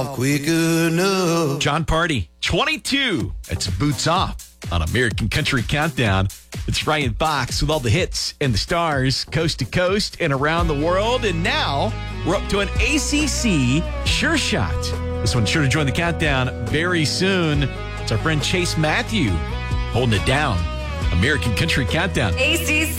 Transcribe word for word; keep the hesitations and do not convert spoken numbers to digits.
quick enough. John Party, twenty-two. It's Boots Off on American Country Countdown. It's Ryan Fox with all the hits and the stars coast to coast and around the world. And now we're up to an A C C Sure Shot. This one's sure to join the countdown very soon. It's our friend Chase Matthew holding it down. American Country Countdown. A C C.